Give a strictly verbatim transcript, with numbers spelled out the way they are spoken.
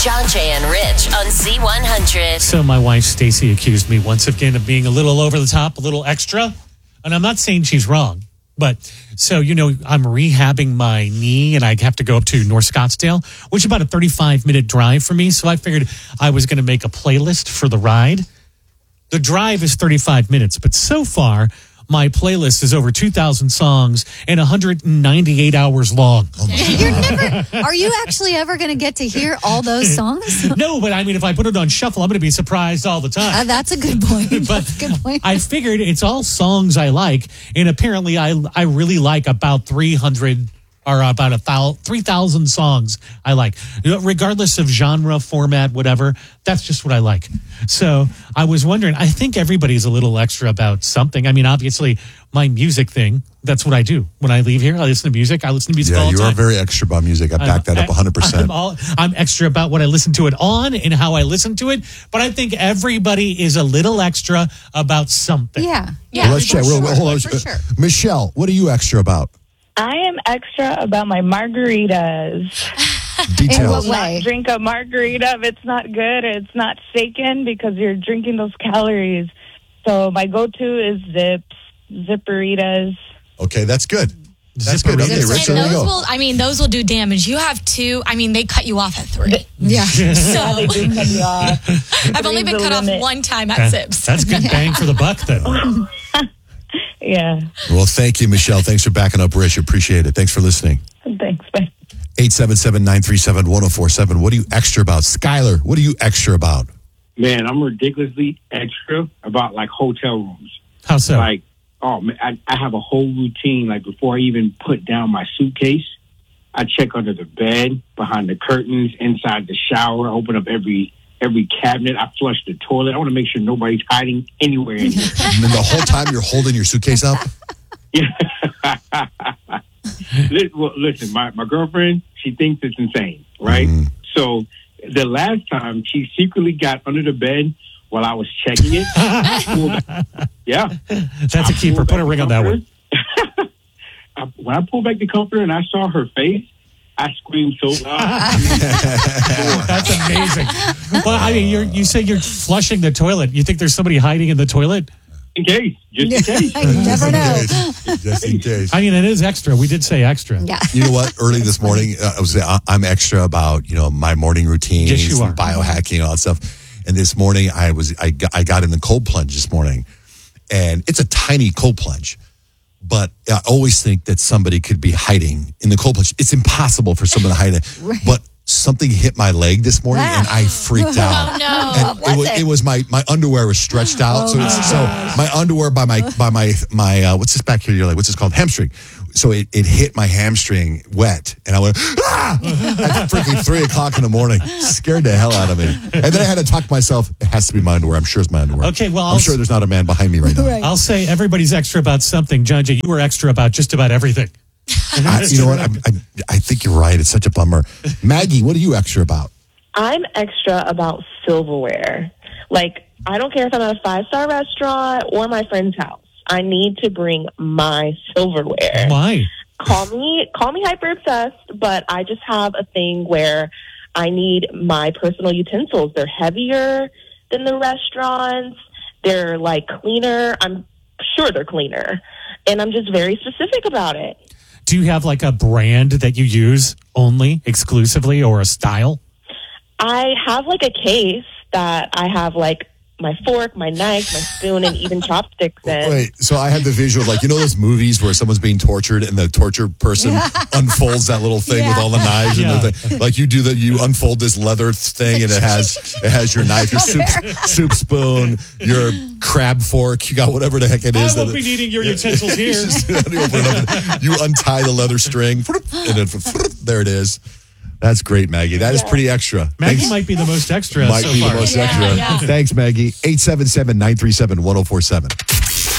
John Jay and Rich on Z one hundred. So my wife, Stacy, accused me once again of being a little over the top, a little extra. And I'm not saying she's wrong. But so, you know, I'm rehabbing my knee and I have to go up to North Scottsdale, which is about a thirty-five minute drive for me. So I figured I was going to make a playlist for the ride. The drive is thirty-five minutes, but so far, my playlist is over two thousand songs and one hundred ninety-eight hours long. Oh You're never, are you actually ever going to get to hear all those songs? No, but I mean, if I put it on shuffle, I'm going to be surprised all the time. Uh, that's a good point. But that's a good point. I figured it's all songs I like, and apparently I I really like about three hundred or about a thousand, three thousand songs I like, you know, regardless of genre, format, whatever. That's just what I like. So I was wondering, I think everybody's a little extra about something. I mean, obviously, my music thing, that's what I do. When I leave here, I listen to music. I listen to music yeah, all the you time. are very extra about music. I back I'm, that up one hundred percent. I'm, all, I'm extra about what I listen to it on and how I listen to it. But I think everybody is a little extra about something. Yeah. Yeah. Well, let's check. Sure, Real, hold on. for sure. Michelle, what are you extra about? I am extra about my margaritas. Details. And will not drink a margarita if it's not good. It's not shaken because you're drinking those calories. So my go-to is Zips, Zipperitas. Okay, that's good. That's good. Okay, Zipperitas. Rich, And there you those go. will, I mean, those will do damage. You have two, I mean, they cut you off at three. Yeah. Yeah, they do cut you off. I've only Three's been the cut limit. off one time at That- Zips. That's good bang for the buck then. Yeah. Well, thank you, Michelle. Thanks for backing up Rich. Appreciate it. Thanks for listening. Thanks. Bye. eight seven seven, nine three seven, one oh four seven. What are you extra about? Skylar, what are you extra about? Man, I'm ridiculously extra about like hotel rooms. How so? Like, oh man, I, I have a whole routine. Like before I even put down my suitcase, I check under the bed, behind the curtains, inside the shower, open up every every cabinet. I flush the toilet. I want to make sure nobody's hiding anywhere in here. And then the whole time you're holding your suitcase up? Li- well, listen, my, my girlfriend, she thinks it's insane, right? Mm. So the last time she secretly got under the bed while I was checking it. pulled- yeah. That's a I keeper. pulled Put a back ring the on that one. comforter. I, when I pulled back the comforter and I saw her face, I screamed so loud. That's amazing. Well, I mean, you're, you say you're flushing the toilet. You think there's somebody hiding in the toilet? In case, just in case. You never know. Just in case. I mean, it is extra. We did say extra. Yeah. You know what? Early this morning, uh, I was I- I'm extra about you know my morning routines, Yes, you are. and biohacking, all that stuff. And this morning, I was I got, I got in the cold plunge this morning, and it's a tiny cold plunge, but I always think that somebody could be hiding in the cold plunge. It's impossible for someone to hide it, Right. but something hit my leg this morning, Ah. and I freaked out. Oh, no. And What it was, was it? it was my my underwear was stretched out, Oh, so it's, so my underwear by my by my my uh, what's this back here? You're like, what's this called? Hamstring. So it, it hit my hamstring wet, and I went ah! at freaking three o'clock in the morning, scared the hell out of me. And then I had to talk to myself. It has to be my underwear. I'm sure it's my underwear. Okay, well, I'm I'll- sure there's not a man behind me right now. Right. I'll say everybody's extra about something. John Jay, you were extra about just about everything. I, you know what? I, I I think you're right. It's such a bummer. Maggie, what are you extra about? I'm extra about silverware. Like, I don't care if I'm at a five-star restaurant or my friend's house. I need to bring my silverware. Why? Call me, call me hyper obsessed, but I just have a thing where I need my personal utensils. They're heavier than the restaurants. They're like cleaner. I'm sure they're cleaner, and I'm just very specific about it. Do you have like a brand that you use only, exclusively, or a style? I have like a case that I have like my fork, my knife, my spoon, and even chopsticks in. Wait, so I have the visual of like, you know those movies where someone's being tortured and the tortured person unfolds that little thing with all the knives and Yeah. the thing. Like you do that, you unfold this leather thing and it has it has your knife, your soup, soup spoon, your crab fork, you got whatever the heck it is. I won't that- be needing your utensils here. you open it up, you untie the leather string and then there it is. That's great, Maggie. That is pretty extra. Maggie Thanks. might be the most extra Might so be far. the most Yeah, extra. yeah. Thanks, Maggie. eight seven seven, nine three seven, one oh four seven.